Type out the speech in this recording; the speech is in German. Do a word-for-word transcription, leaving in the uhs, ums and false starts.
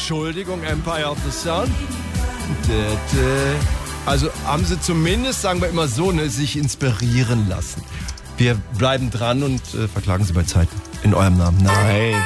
Entschuldigung, Empire of the Sun. Also haben sie zumindest, sagen wir immer so, ne, sich inspirieren lassen. Wir bleiben dran und äh, verklagen sie bei Zeit in eurem Namen. Nein.